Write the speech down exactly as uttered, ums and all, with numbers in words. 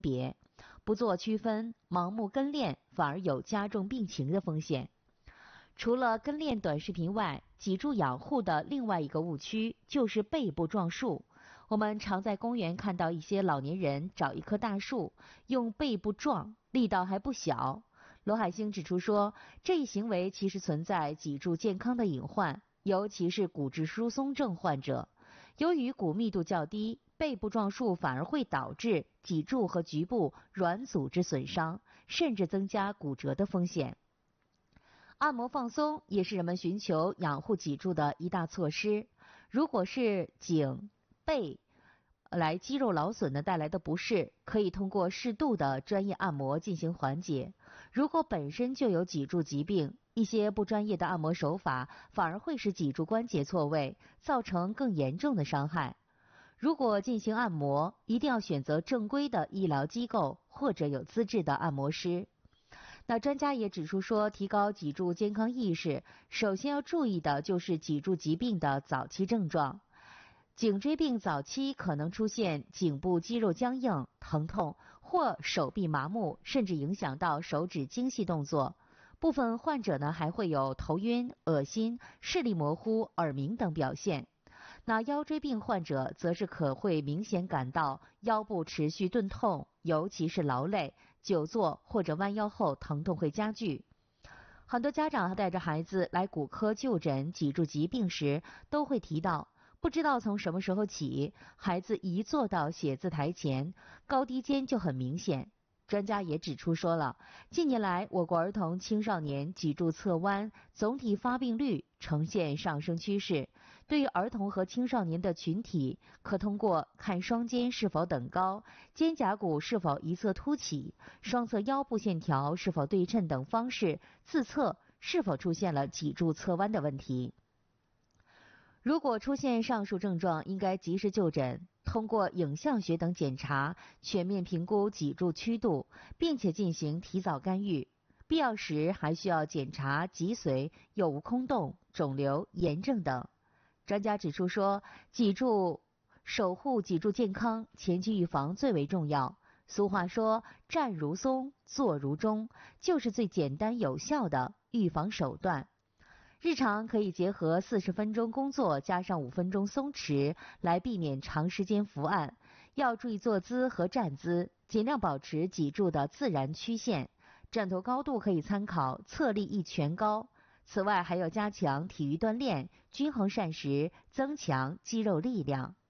别，不做区分，盲目跟练反而有加重病情的风险。除了跟练短视频外，脊柱养护的另外一个误区就是背部撞树。我们常在公园看到一些老年人找一棵大树，用背部撞，力道还不小。罗海星指出说，这一行为其实存在脊柱健康的隐患，尤其是骨质疏松症患者。由于骨密度较低，背部撞树反而会导致脊柱和局部软组织损伤，甚至增加骨折的风险。按摩放松也是人们寻求养护脊柱的一大措施。如果是颈、背来肌肉劳损的带来的不适，可以通过适度的专业按摩进行缓解。如果本身就有脊柱疾病，一些不专业的按摩手法反而会使脊柱关节错位，造成更严重的伤害。如果进行按摩，一定要选择正规的医疗机构或者有资质的按摩师。那专家也指出说，提高脊柱健康意识，首先要注意的就是脊柱疾病的早期症状。颈椎病早期可能出现颈部肌肉僵硬、疼痛或手臂麻木，甚至影响到手指精细动作。部分患者呢还会有头晕、恶心、视力模糊、耳鸣等表现。那腰椎病患者则是可会明显感到腰部持续钝痛，尤其是劳累、久坐或者弯腰后疼痛会加剧。很多家长带着孩子来骨科就诊脊柱疾病时，都会提到，不知道从什么时候起，孩子一坐到写字台前，高低肩就很明显。专家也指出说了，近年来我国儿童青少年脊柱侧弯总体发病率呈现上升趋势。对于儿童和青少年的群体，可通过看双肩是否等高、肩胛骨是否一侧凸起、双侧腰部线条是否对称等方式自测是否出现了脊柱侧弯的问题。如果出现上述症状，应该及时就诊，通过影像学等检查全面评估脊柱曲度，并且进行提早干预。必要时还需要检查脊髓有无空洞、肿瘤、炎症等。专家指出说，脊柱守护脊柱健康，前期预防最为重要。俗话说，站如松，坐如钟，就是最简单有效的预防手段。日常可以结合四十分钟工作加上五分钟松弛，来避免长时间伏案。要注意坐姿和站姿，尽量保持脊柱的自然曲线。站头高度可以参考侧立一拳高。此外，还要加强体育锻炼，均衡膳食，增强肌肉力量。